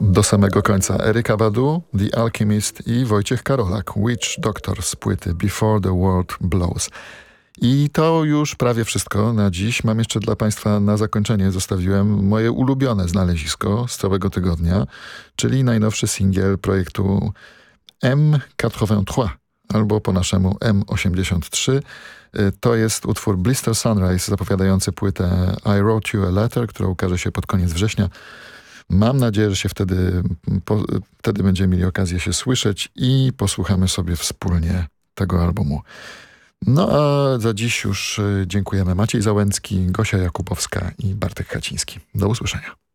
Do samego końca Erykka Badu, The Alchemist i Wojciech Karolak, Witch Doctor z płyty Before the World Blows. I to już prawie wszystko na dziś. Mam jeszcze dla Państwa na zakończenie zostawiłem moje ulubione znalezisko z całego tygodnia, czyli najnowszy singiel projektu M83, albo po naszemu M83. To jest utwór Blister Sunrise zapowiadający płytę I Wrote You a Letter, która ukaże się pod koniec września. Mam nadzieję, że się wtedy będziemy mieli okazję się słyszeć i posłuchamy sobie wspólnie tego albumu. No a za dziś już dziękujemy. Maciej Załęcki, Gosia Jakubowska i Bartek Kaciński. Do usłyszenia.